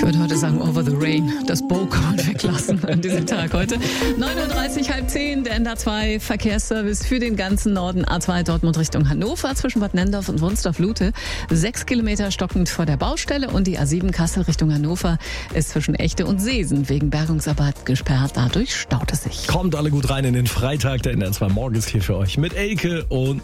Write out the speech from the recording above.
Ich würde heute sagen Over the Rain. Das Bo kann man weglassen an diesem Tag heute. 9.30 Uhr, halb 10, der NDR2 Verkehrsservice für den ganzen Norden. A2 Dortmund Richtung Hannover zwischen Bad Nenndorf und Wunstorf-Lute. 6 Kilometer stockend vor der Baustelle und die A7 Kassel Richtung Hannover ist zwischen Echte und Seesen wegen Bergungsarbeit gesperrt. Dadurch staut es sich. Kommt alle gut rein in den Freitag. Der NDR2 Morgen ist hier für euch mit Elke und